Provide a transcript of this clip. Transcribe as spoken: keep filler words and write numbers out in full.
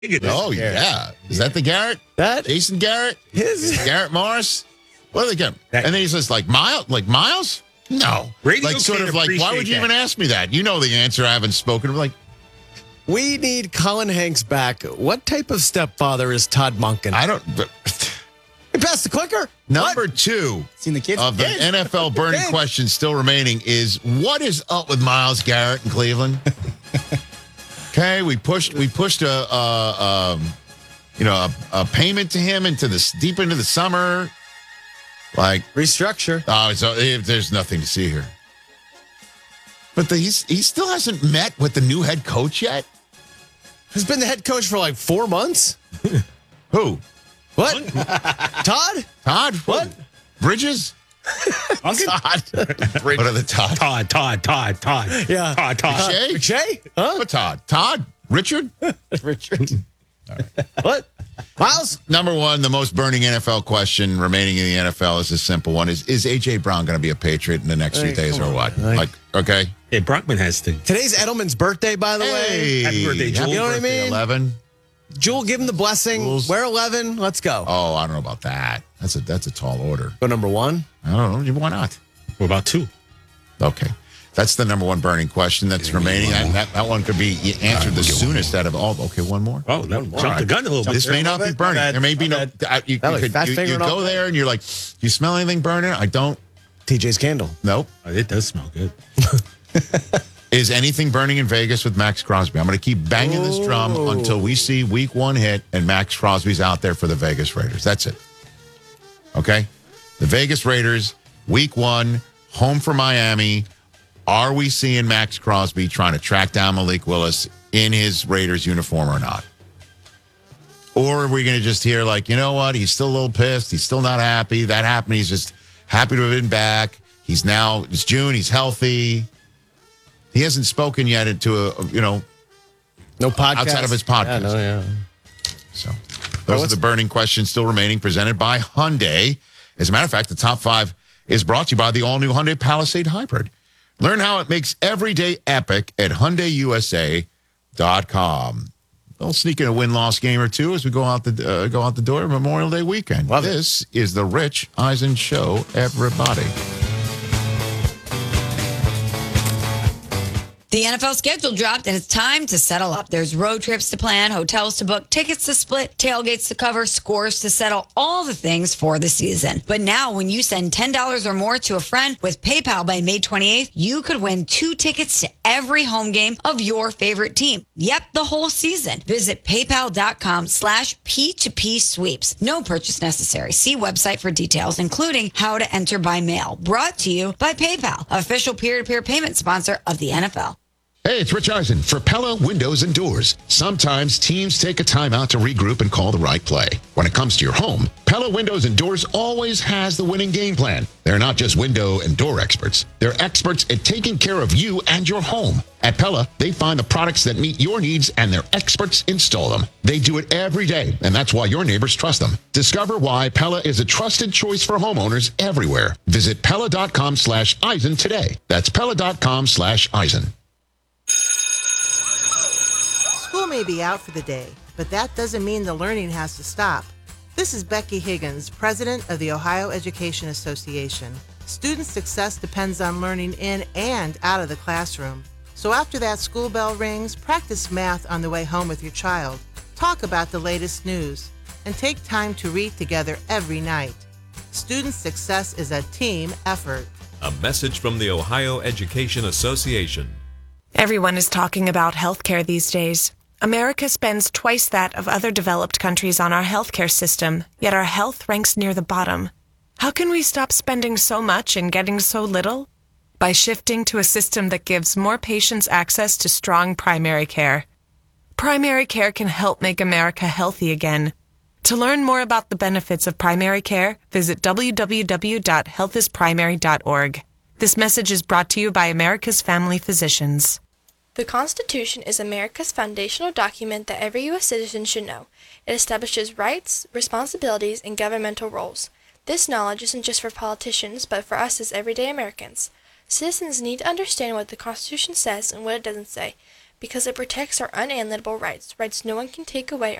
Oh, yeah. Is that the Garrett? That Jason Garrett? His Garrett Morris? What are they getting? And then he says, like, Miles? Like, Miles? No. Radio like, sort can of like, why appreciate would you that. even ask me that? You know the answer. I haven't spoken. Like, We need Colin Hanks back. What type of stepfather is Todd Monken? I don't. But, He passed the clicker. number What? two Seen the kids? of the Kids. N F L burning Kids. question still remaining is what is up with Myles Garrett in Cleveland? Okay, we pushed we pushed a, a um, you know a, a payment to him into this deep into the summer. Like, Restructure. oh, so if there's nothing to see here. But the, he's he still hasn't met with the new head coach yet. He's been the head coach for like four months. Who? What? Todd? Todd? What? Bridges? Todd. What are the Todd? Todd, Todd, Todd, Todd. Yeah. Todd, Todd. McShay? McShay? Huh? What Todd? Todd? Richard? Richard. What? Miles? Number one, the most burning N F L question remaining in the N F L is a simple one: is is A J Brown going to be a Patriot in the next few Hey, days come or on, what? man. Like, okay. Hey, Brockman has to. Today's Edelman's birthday, by the way. Hey, Happy birthday, Jewel. happy You know what I birthday, mean? eleven. Jewel, give him the blessing. Jules. Wear eleven. Let's go. Oh, I don't know about that. That's a that's a tall order. Go number one. I don't know. Why not? What about two? Okay. That's the number one burning question that's remaining. That, that, that one could be answered the soonest out of all. Okay, one more. Oh, that All jumped right. the gun a little bit. This may there. not be burning. bad. There may be My no. bad. I- You, you, That was could, fat you, you fingering go off. there and you're like, you smell anything burning? I don't. T J's candle. Nope. Oh, it does smell good. Is anything burning in Vegas with Max Crosby? I'm going to keep banging this drum Oh. until we see week one hit and Max Crosby's out there for the Vegas Raiders. That's it. Okay? The Vegas Raiders, week one, home for Miami. Are we seeing Max Crosby trying to track down Malik Willis in his Raiders uniform or not? Or are we going to just hear, like, you know what? He's still a little pissed. He's still not happy. That happened. He's just happy to have been back. He's now, it's June. He's healthy. He hasn't spoken yet into a, you know, No podcast. outside of his podcast. Yeah, no, yeah. So those are the burning questions still remaining, presented by Hyundai. As a matter of fact, the top five is brought to you by the all-new Hyundai Palisade Hybrid. Learn how it makes every day epic at Hyundai U S A dot com. We'll sneak in a win-loss game or two as we go out the uh, go out the door Memorial Day weekend. Love it. This is the Rich Eisen Show, everybody. The N F L schedule dropped and it's time to settle up. There's road trips to plan, hotels to book, tickets to split, tailgates to cover, scores to settle, all the things for the season. But now when you send ten dollars or more to a friend with PayPal by May twenty-eighth, you could win two tickets to every home game of your favorite team. Yep, the whole season. Visit paypal.com slash P2P sweeps. No purchase necessary. See website for details, including how to enter by mail. Brought to you by PayPal, official peer-to-peer payment sponsor of the N F L. Hey, it's Rich Eisen for Pella Windows and Doors. Sometimes teams take a time out to regroup and call the right play. When it comes to your home, Pella Windows and Doors always has the winning game plan. They're not just window and door experts. They're experts at taking care of you and your home. At Pella, they find the products that meet your needs and their experts install them. They do it every day, and that's why your neighbors trust them. Discover why Pella is a trusted choice for homeowners everywhere. Visit Pella.com slash Eisen today. That's Pella.com slash Eisen. School may be out for the day, but that doesn't mean the learning has to stop. This is Becky Higgins, president of the Ohio Education Association. Student success depends on learning in and out of the classroom. So after that school bell rings, practice math on the way home with your child. Talk about the latest news, and take time to read together every night. Student success is a team effort. A message from the Ohio Education Association. Everyone is talking about healthcare these days. America spends twice that of other developed countries on our healthcare system, yet our health ranks near the bottom. How can we stop spending so much and getting so little? By shifting to a system that gives more patients access to strong primary care. Primary care can help make America healthy again. To learn more about the benefits of primary care, visit w w w dot health is primary dot org. This message is brought to you by America's Family Physicians. The Constitution is America's foundational document that every U S citizen should know. It establishes rights, responsibilities, and governmental roles. This knowledge isn't just for politicians, but for us as everyday Americans. Citizens need to understand what the Constitution says and what it doesn't say. because it protects our unalienable rights, rights no one can take away